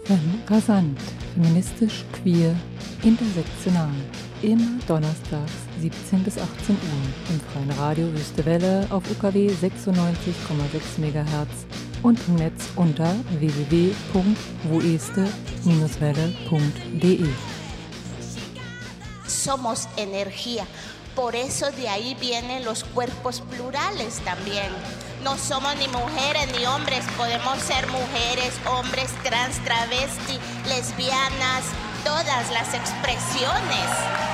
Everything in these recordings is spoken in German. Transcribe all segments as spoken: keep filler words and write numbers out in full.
Femme rasant, feministisch, queer, intersektional. Immer donnerstags siebzehn bis achtzehn Uhr im freien Radio Wüste Welle auf U K W sechsundneunzig Komma sechs Megahertz und im Netz unter w w w punkt woeste Bindestrich welle punkt d e. Somos energía. Por eso de ahí vienen los cuerpos plurales también. No somos ni mujeres ni hombres, podemos ser mujeres, hombres, trans, travesti, lesbianas, todas las expresiones.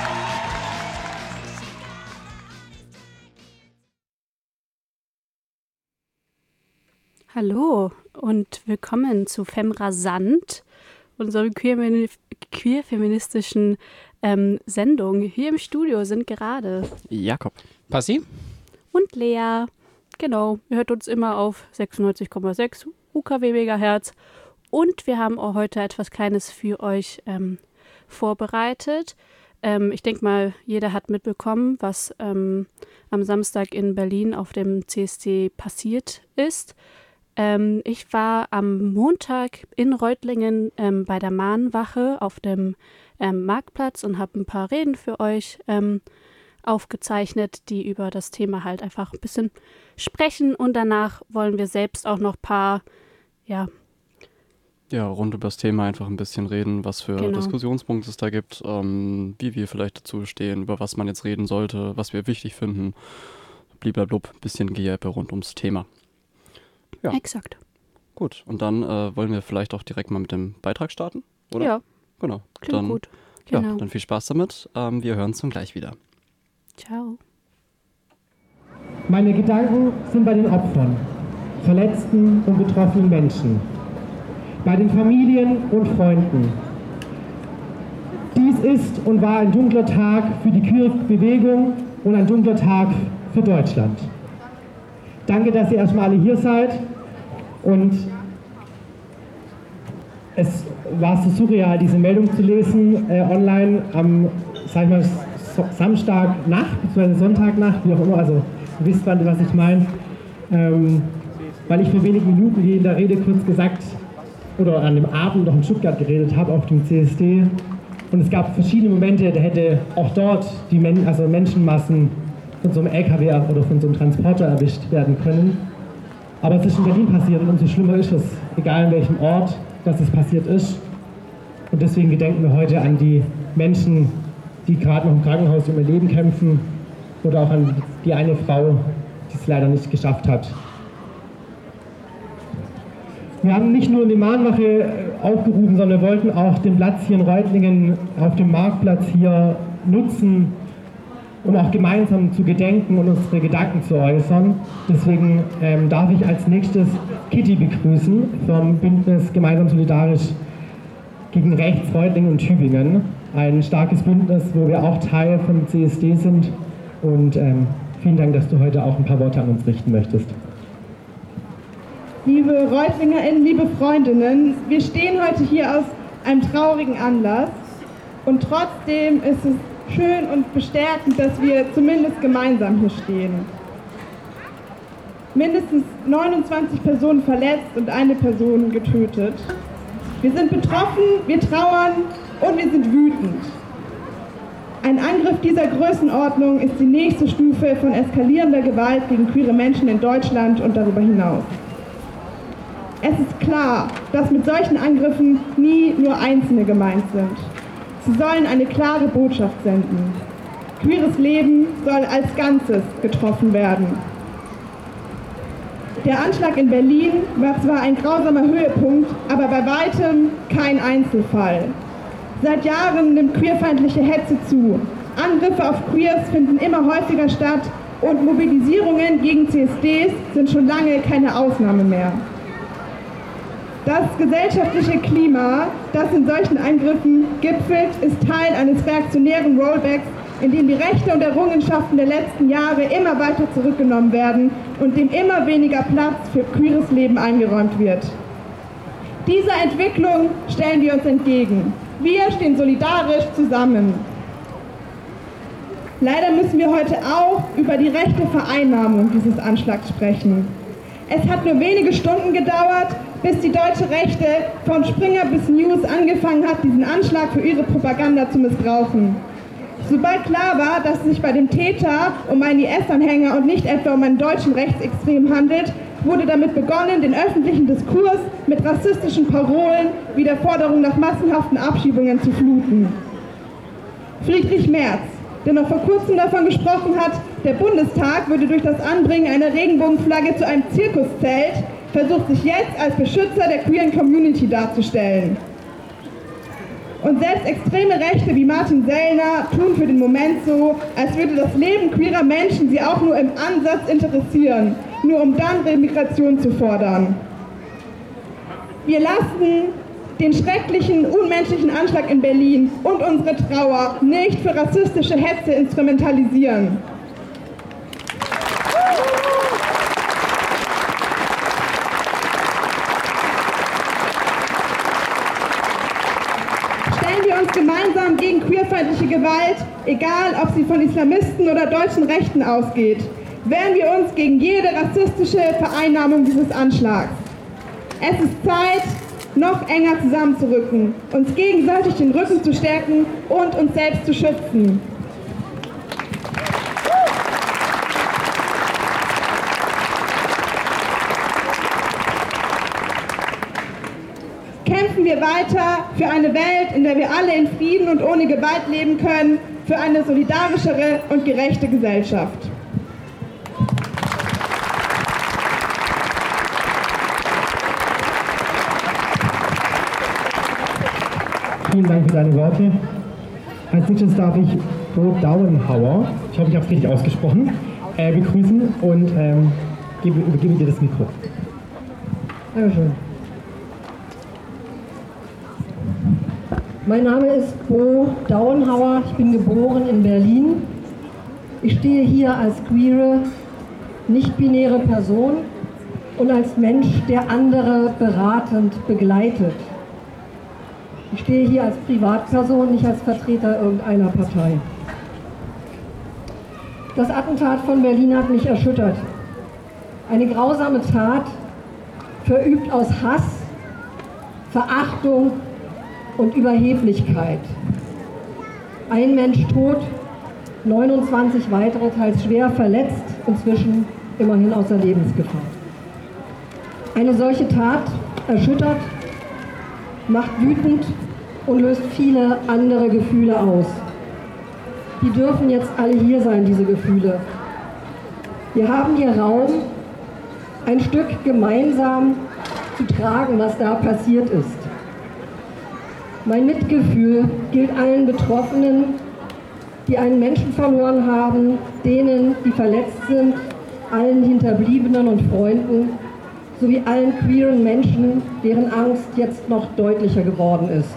Hallo und willkommen zu Femme rasant, unserer queer-feministischen ähm, Sendung. Hier im Studio sind gerade Jakob, Passi und Lea. Genau, ihr hört uns immer auf sechsundneunzig Komma sechs U K W Megahertz und wir haben auch heute etwas Kleines für euch ähm, vorbereitet. Ähm, ich denke mal, jeder hat mitbekommen, was ähm, am Samstag in Berlin auf dem C S D passiert ist. Ähm, ich war am Montag in Reutlingen ähm, bei der Mahnwache auf dem ähm, Marktplatz und habe ein paar Reden für euch ähm, aufgezeichnet, die über das Thema halt einfach ein bisschen sprechen. Und danach wollen wir selbst auch noch ein paar, ja... Ja, rund über das Thema einfach ein bisschen reden, was für Genau. Diskussionspunkte es da gibt, ähm, wie wir vielleicht dazu stehen, über was man jetzt reden sollte, was wir wichtig finden. Bliblablub, ein bisschen Gejappe rund ums Thema. Ja. Exakt. Gut, und dann äh, wollen wir vielleicht auch direkt mal mit dem Beitrag starten, oder? Ja, Genau. klingt dann, gut. Genau. Ja, dann viel Spaß damit. Ähm, wir hören uns dann gleich wieder. Ciao. Meine Gedanken sind bei den Opfern, verletzten und betroffenen Menschen, bei den Familien und Freunden. Dies ist und war ein dunkler Tag für die Queer-Bewegung und ein dunkler Tag für Deutschland. Danke, dass ihr erstmal alle hier seid und es war so surreal, diese Meldung zu lesen äh, online am, sag ich mal, so, Samstagnacht bzw. Sonntagnacht, wie auch immer, also ihr wisst, was ich meine, ähm, weil ich vor wenigen Minuten hier in der Rede kurz gesagt oder an dem Abend noch in Stuttgart geredet habe auf dem C S D und es gab verschiedene Momente, da hätte auch dort die Men- also Menschenmassen von so einem L K W oder von so einem Transporter erwischt werden können. Aber es ist in Berlin passiert und umso schlimmer ist es, egal in welchem Ort, dass es passiert ist. Und deswegen gedenken wir heute an die Menschen, die gerade noch im Krankenhaus um ihr Leben kämpfen oder auch an die eine Frau, die es leider nicht geschafft hat. Wir haben nicht nur eine Mahnwache aufgerufen, sondern wir wollten auch den Platz hier in Reutlingen auf dem Marktplatz hier nutzen, um auch gemeinsam zu gedenken und unsere Gedanken zu äußern. Deswegen ähm, darf ich als nächstes Kitty begrüßen vom Bündnis Gemeinsam Solidarisch gegen Rechts Reutlingen und Tübingen. Ein starkes Bündnis, wo wir auch Teil vom C S D sind. Und ähm, vielen Dank, dass du heute auch ein paar Worte an uns richten möchtest. Liebe ReutlingerInnen, liebe Freundinnen, wir stehen heute hier aus einem traurigen Anlass und trotzdem ist es schön und bestärkend, dass wir zumindest gemeinsam hier stehen. Mindestens neunundzwanzig Personen verletzt und eine Person getötet. Wir sind betroffen, wir trauern und wir sind wütend. Ein Angriff dieser Größenordnung ist die nächste Stufe von eskalierender Gewalt gegen queere Menschen in Deutschland und darüber hinaus. Es ist klar, dass mit solchen Angriffen nie nur Einzelne gemeint sind. Sie sollen eine klare Botschaft senden. Queeres Leben soll als Ganzes getroffen werden. Der Anschlag in Berlin war zwar ein grausamer Höhepunkt, aber bei weitem kein Einzelfall. Seit Jahren nimmt queerfeindliche Hetze zu. Angriffe auf Queers finden immer häufiger statt und Mobilisierungen gegen C S Ds sind schon lange keine Ausnahme mehr. Das gesellschaftliche Klima, das in solchen Angriffen gipfelt, ist Teil eines reaktionären Rollbacks, in dem die Rechte und Errungenschaften der letzten Jahre immer weiter zurückgenommen werden und dem immer weniger Platz für queeres Leben eingeräumt wird. Dieser Entwicklung stellen wir uns entgegen. Wir stehen solidarisch zusammen. Leider müssen wir heute auch über die rechte Vereinnahmung dieses Anschlags sprechen. Es hat nur wenige Stunden gedauert, bis die deutsche Rechte von Springer bis News angefangen hat, diesen Anschlag für ihre Propaganda zu missbrauchen. Sobald klar war, dass es sich bei dem Täter um einen I S-Anhänger und nicht etwa um einen deutschen Rechtsextrem handelt, wurde damit begonnen, den öffentlichen Diskurs mit rassistischen Parolen wie der Forderung nach massenhaften Abschiebungen zu fluten. Friedrich Merz, der noch vor kurzem davon gesprochen hat, der Bundestag würde durch das Anbringen einer Regenbogenflagge zu einem Zirkuszelt, versucht sich jetzt als Beschützer der queeren Community darzustellen. Und selbst extreme Rechte wie Martin Sellner tun für den Moment so, als würde das Leben queerer Menschen sie auch nur im Ansatz interessieren, nur um dann Remigration zu fordern. Wir lassen den schrecklichen, unmenschlichen Anschlag in Berlin und unsere Trauer nicht für rassistische Hetze instrumentalisieren. Stellen wir uns gemeinsam gegen queerfeindliche Gewalt, egal ob sie von Islamisten oder deutschen Rechten ausgeht. Wehren wir uns gegen jede rassistische Vereinnahmung dieses Anschlags. Es ist Zeit, noch enger zusammenzurücken, uns gegenseitig den Rücken zu stärken und uns selbst zu schützen. Kämpfen wir weiter für eine Welt, in der wir alle in Frieden und ohne Gewalt leben können, für eine solidarischere und gerechte Gesellschaft. Vielen Dank für deine Worte. Als nächstes darf ich Bo Dauenhauer, ich hoffe, ich habe es richtig ausgesprochen, äh, begrüßen und ähm, gebe, übergebe dir das Mikro. Dankeschön. Mein Name ist Bo Dauenhauer, ich bin geboren in Berlin. Ich stehe hier als queere, nicht-binäre Person und als Mensch, der andere beratend begleitet. Ich stehe hier als Privatperson, nicht als Vertreter irgendeiner Partei. Das Attentat von Berlin hat mich erschüttert. Eine grausame Tat, verübt aus Hass, Verachtung und Überheblichkeit. Ein Mensch tot, neunundzwanzig weitere teils schwer verletzt, inzwischen immerhin außer Lebensgefahr. Eine solche Tat erschüttert, macht wütend und löst viele andere Gefühle aus. Die dürfen jetzt alle hier sein, diese Gefühle. Wir haben hier Raum, ein Stück gemeinsam zu tragen, was da passiert ist. Mein Mitgefühl gilt allen Betroffenen, die einen Menschen verloren haben, denen, die verletzt sind, allen Hinterbliebenen und Freunden, sowie allen queeren Menschen, deren Angst jetzt noch deutlicher geworden ist.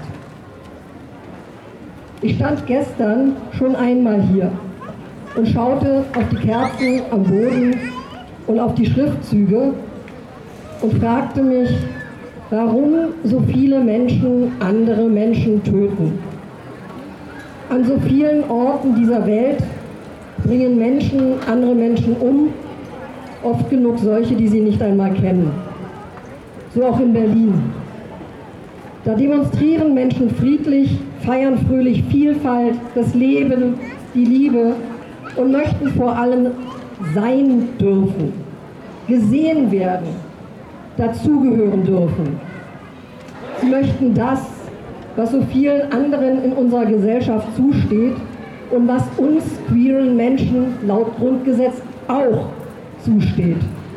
Ich stand gestern schon einmal hier und schaute auf die Kerzen am Boden und auf die Schriftzüge und fragte mich, warum so viele Menschen andere Menschen töten. An so vielen Orten dieser Welt bringen Menschen andere Menschen um, oft genug solche, die sie nicht einmal kennen. So auch in Berlin. Da demonstrieren Menschen friedlich, feiern fröhlich Vielfalt, das Leben, die Liebe und möchten vor allem sein dürfen, gesehen werden, dazugehören dürfen. Sie möchten das, was so vielen anderen in unserer Gesellschaft zusteht und was uns queeren Menschen laut Grundgesetz auch zusteht.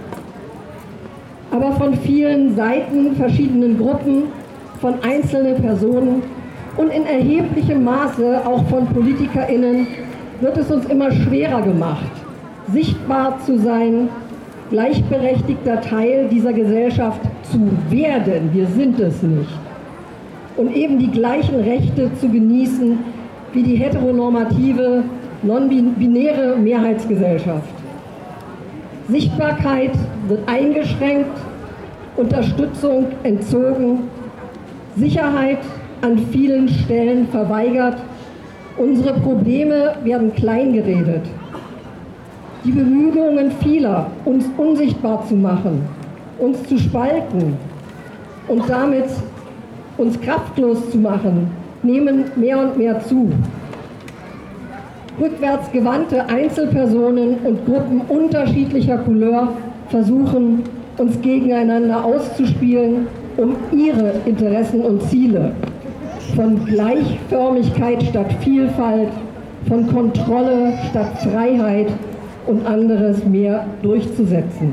Aber von vielen Seiten, verschiedenen Gruppen, von einzelnen Personen und in erheblichem Maße auch von PolitikerInnen wird es uns immer schwerer gemacht, sichtbar zu sein, gleichberechtigter Teil dieser Gesellschaft zu werden. Wir sind es nicht. Und eben die gleichen Rechte zu genießen wie die heteronormative, non-binäre Mehrheitsgesellschaft. Sichtbarkeit wird eingeschränkt, Unterstützung entzogen, Sicherheit an vielen Stellen verweigert, unsere Probleme werden kleingeredet. Die Bemühungen vieler, uns unsichtbar zu machen, uns zu spalten, und damit uns kraftlos zu machen, nehmen mehr und mehr zu. Rückwärts gewandte Einzelpersonen und Gruppen unterschiedlicher Couleur versuchen, uns gegeneinander auszuspielen, um ihre Interessen und Ziele von Gleichförmigkeit statt Vielfalt, von Kontrolle statt Freiheit und anderes mehr durchzusetzen.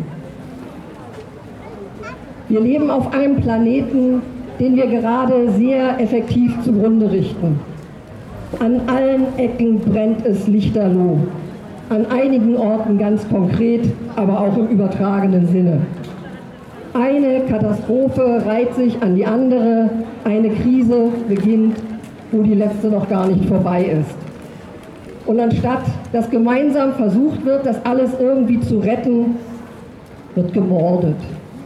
Wir leben auf einem Planeten, den wir gerade sehr effektiv zugrunde richten. An allen Ecken brennt es lichterloh, an einigen Orten ganz konkret, aber auch im übertragenen Sinne. Eine Katastrophe reiht sich an die andere, eine Krise beginnt, wo die letzte noch gar nicht vorbei ist. Und anstatt dass gemeinsam versucht wird, das alles irgendwie zu retten, wird gemordet.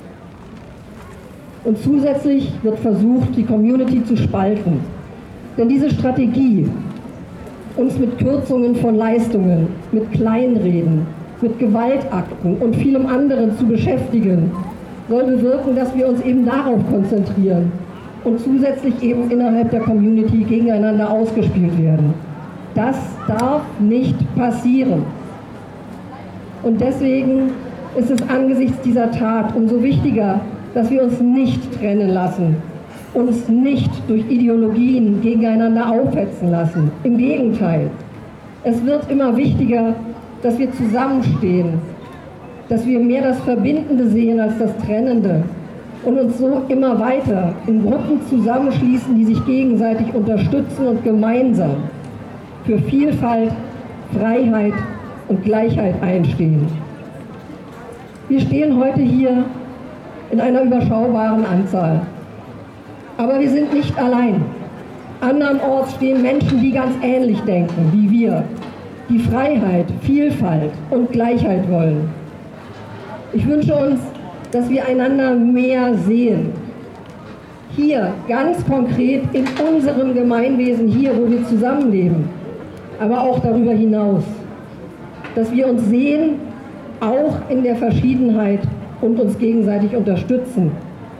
Und zusätzlich wird versucht, die Community zu spalten. Denn diese Strategie, uns mit Kürzungen von Leistungen, mit Kleinreden, mit Gewaltakten und vielem anderen zu beschäftigen, soll bewirken, dass wir uns eben darauf konzentrieren und zusätzlich eben innerhalb der Community gegeneinander ausgespielt werden. Das darf nicht passieren. Und deswegen ist es angesichts dieser Tat umso wichtiger, dass wir uns nicht trennen lassen, uns nicht durch Ideologien gegeneinander aufhetzen lassen. Im Gegenteil, es wird immer wichtiger, dass wir zusammenstehen, dass wir mehr das Verbindende sehen als das Trennende und uns so immer weiter in Gruppen zusammenschließen, die sich gegenseitig unterstützen und gemeinsam für Vielfalt, Freiheit und Gleichheit einstehen. Wir stehen heute hier in einer überschaubaren Anzahl. Aber wir sind nicht allein. Andernorts stehen Menschen, die ganz ähnlich denken wie wir, die Freiheit, Vielfalt und Gleichheit wollen. Ich wünsche uns, dass wir einander mehr sehen. Hier, ganz konkret in unserem Gemeinwesen, hier, wo wir zusammenleben, aber auch darüber hinaus. Dass wir uns sehen, auch in der Verschiedenheit und uns gegenseitig unterstützen.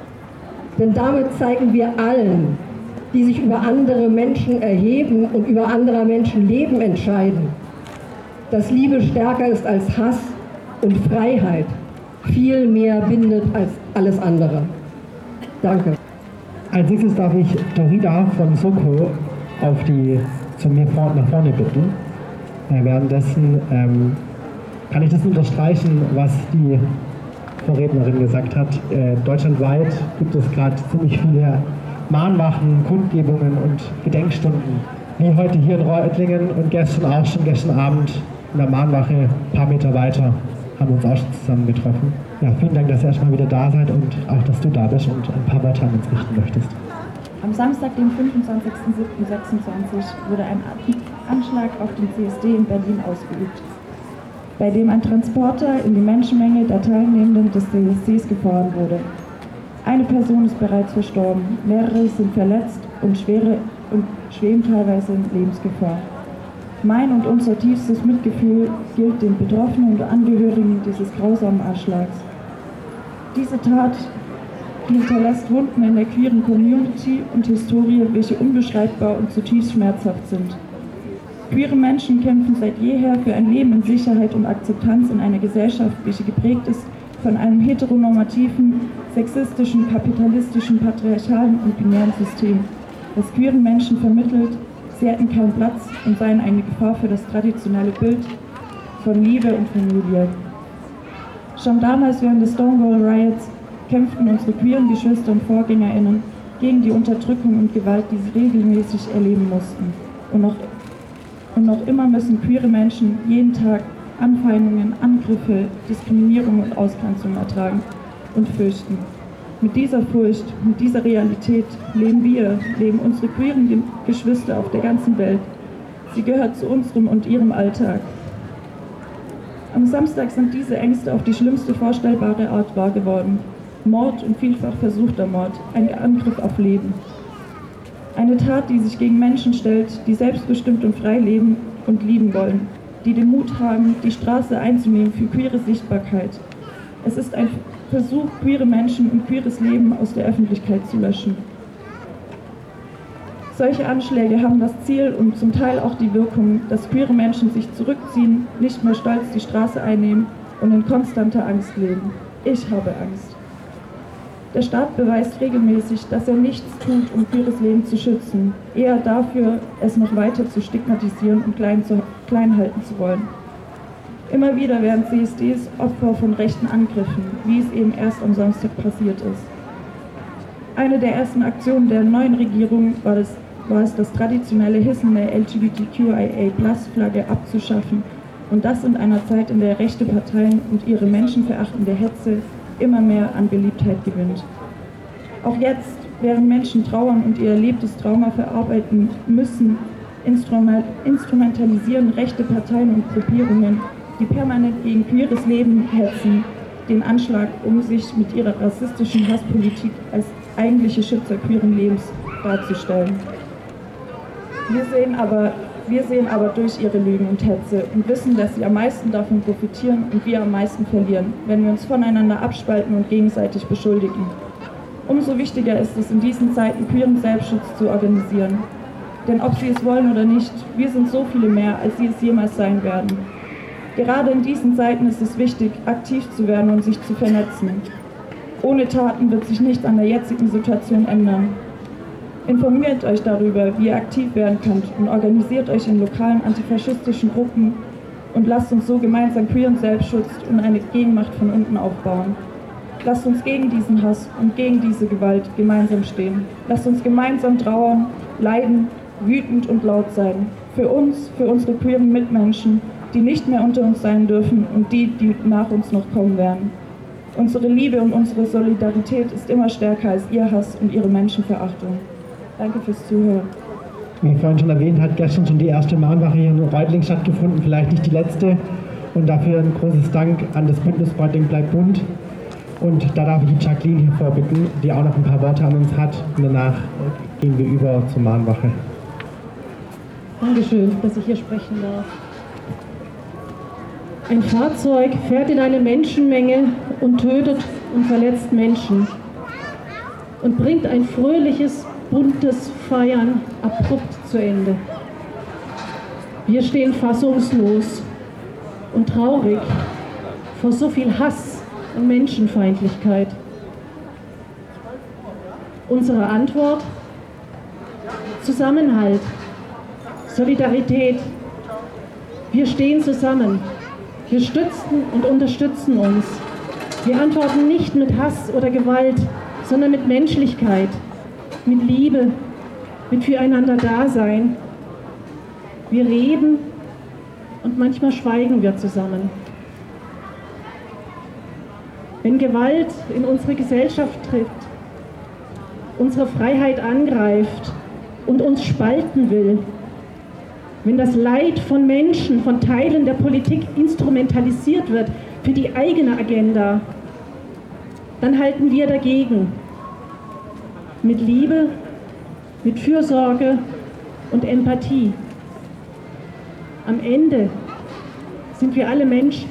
Denn damit zeigen wir allen, die sich über andere Menschen erheben und über anderer Menschen Leben entscheiden, dass Liebe stärker ist als Hass und Freiheit viel mehr bindet als alles andere. Danke. Als nächstes darf ich Dorida von Soko auf die, zu mir vor, nach vorne bitten. Äh, währenddessen ähm, kann ich das unterstreichen, was die Vorrednerin gesagt hat. Äh, deutschlandweit gibt es gerade ziemlich viele Mahnwachen, Kundgebungen und Gedenkstunden. Wie heute hier in Reutlingen und gestern auch schon, gestern Abend in der Mahnwache ein paar Meter weiter haben wir uns auch schon zusammen getroffen. Ja, vielen Dank, dass ihr erstmal wieder da seid und auch, dass du da bist und ein paar Worte an uns richten möchtest. Am Samstag, den fünfundzwanzigsten siebten sechsundzwanzig, wurde ein Anschlag auf den C S D in Berlin ausgeübt, bei dem ein Transporter in die Menschenmenge der Teilnehmenden des C S Ds gefahren wurde. Eine Person ist bereits verstorben, mehrere sind verletzt und, schwere, und schweben teilweise in Lebensgefahr. Mein und unser tiefstes Mitgefühl gilt den Betroffenen und Angehörigen dieses grausamen Anschlags. Diese Tat hinterlässt Wunden in der queeren Community und Historie, welche unbeschreibbar und zutiefst schmerzhaft sind. Queere Menschen kämpfen seit jeher für ein Leben in Sicherheit und Akzeptanz in einer Gesellschaft, welche geprägt ist von einem heteronormativen, sexistischen, kapitalistischen, patriarchalen und binären System, das queeren Menschen vermittelt, sie hätten keinen Platz und seien eine Gefahr für das traditionelle Bild von Liebe und Familie. Schon damals während des Stonewall Riots kämpften unsere queeren Geschwister und VorgängerInnen gegen die Unterdrückung und Gewalt, die sie regelmäßig erleben mussten. Und noch, und noch immer müssen queere Menschen jeden Tag Anfeindungen, Angriffe, Diskriminierung und Ausgrenzung ertragen und fürchten. Mit dieser Furcht, mit dieser Realität leben wir, leben unsere queeren Geschwister auf der ganzen Welt. Sie gehört zu unserem und ihrem Alltag. Am Samstag sind diese Ängste auf die schlimmste vorstellbare Art wahr geworden. Mord und vielfach versuchter Mord, ein Angriff auf Leben. Eine Tat, die sich gegen Menschen stellt, die selbstbestimmt und frei leben und lieben wollen, die den Mut haben, die Straße einzunehmen für queere Sichtbarkeit. Es ist ein Versuch, queere Menschen und queeres Leben aus der Öffentlichkeit zu löschen. Solche Anschläge haben das Ziel und zum Teil auch die Wirkung, dass queere Menschen sich zurückziehen, nicht mehr stolz die Straße einnehmen und in konstanter Angst leben. Ich habe Angst. Der Staat beweist regelmäßig, dass er nichts tut, um queeres Leben zu schützen, eher dafür, es noch weiter zu stigmatisieren und klein, zu, klein halten zu wollen. Immer wieder werden C S Ds Opfer von rechten Angriffen, wie es eben erst am Samstag passiert ist. Eine der ersten Aktionen der neuen Regierung war, das, war es, das traditionelle Hissen der L G B T Q I A Plus Flagge abzuschaffen, und das in einer Zeit, in der rechte Parteien und ihre menschenverachtende Hetze immer mehr an Beliebtheit gewinnt. Auch jetzt, während Menschen trauern und ihr erlebtes Trauma verarbeiten müssen, instrumentalisieren rechte Parteien und Gruppierungen, die permanent gegen queeres Leben hetzen, den Anschlag, um sich mit ihrer rassistischen Hasspolitik als eigentliche Schützer queeren Lebens darzustellen. Wir sehen aber, wir sehen aber durch ihre Lügen und Hetze und wissen, dass sie am meisten davon profitieren und wir am meisten verlieren, wenn wir uns voneinander abspalten und gegenseitig beschuldigen. Umso wichtiger ist es, in diesen Zeiten queeren Selbstschutz zu organisieren. Denn ob sie es wollen oder nicht, wir sind so viele mehr, als sie es jemals sein werden. Gerade in diesen Zeiten ist es wichtig, aktiv zu werden und sich zu vernetzen. Ohne Taten wird sich nichts an der jetzigen Situation ändern. Informiert euch darüber, wie ihr aktiv werden könnt, und organisiert euch in lokalen antifaschistischen Gruppen und lasst uns so gemeinsam queeren Selbstschutz und eine Gegenmacht von unten aufbauen. Lasst uns gegen diesen Hass und gegen diese Gewalt gemeinsam stehen. Lasst uns gemeinsam trauern, leiden, wütend und laut sein. Für uns, für unsere queeren Mitmenschen, die nicht mehr unter uns sein dürfen, und die, die nach uns noch kommen werden. Unsere Liebe und unsere Solidarität ist immer stärker als ihr Hass und ihre Menschenverachtung. Danke fürs Zuhören. Wie vorhin schon erwähnt, hat gestern schon die erste Mahnwache hier in Reutlingen stattgefunden, vielleicht nicht die letzte. Und dafür ein großes Dank an das Bündnis Reutlingen bleibt bunt. Und da darf ich die Jacqueline hier vorbitten, die auch noch ein paar Worte an uns hat. Und danach gehen wir über zur Mahnwache. Dankeschön, dass ich hier sprechen darf. Ein Fahrzeug fährt in eine Menschenmenge und tötet und verletzt Menschen und bringt ein fröhliches, buntes Feiern abrupt zu Ende. Wir stehen fassungslos und traurig vor so viel Hass und Menschenfeindlichkeit. Unsere Antwort: Zusammenhalt, Solidarität. Wir stehen zusammen. Wir stützen und unterstützen uns. Wir antworten nicht mit Hass oder Gewalt, sondern mit Menschlichkeit, mit Liebe, mit Füreinander-Dasein. Wir reden und manchmal schweigen wir zusammen. Wenn Gewalt in unsere Gesellschaft tritt, unsere Freiheit angreift und uns spalten will, wenn das Leid von Menschen, von Teilen der Politik instrumentalisiert wird für die eigene Agenda, dann halten wir dagegen. Mit Liebe, mit Fürsorge und Empathie. Am Ende sind wir alle Menschen.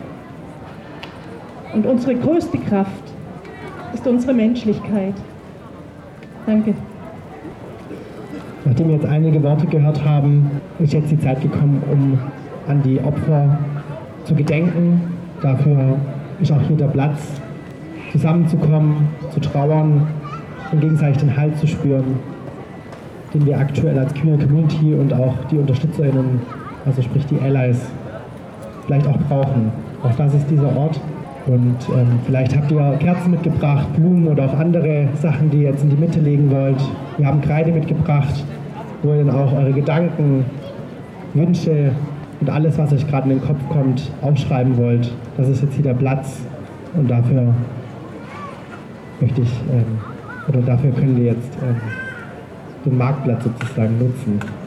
Und unsere größte Kraft ist unsere Menschlichkeit. Danke. Nachdem wir jetzt einige Worte gehört haben, ist jetzt die Zeit gekommen, um an die Opfer zu gedenken. Dafür ist auch hier der Platz, zusammenzukommen, zu trauern und gegenseitig den Halt zu spüren, den wir aktuell als Queer Community und auch die UnterstützerInnen, also sprich die Allies, vielleicht auch brauchen. Auch das ist dieser Ort. Und ähm, vielleicht habt ihr Kerzen mitgebracht, Blumen oder auch andere Sachen, die ihr jetzt in die Mitte legen wollt. Wir haben Kreide mitgebracht, wo ihr dann auch eure Gedanken, Wünsche und alles, was euch gerade in den Kopf kommt, aufschreiben wollt. Das ist jetzt hier der Platz, und dafür möchte ich, ähm, oder dafür können wir jetzt ähm, den Marktplatz sozusagen nutzen.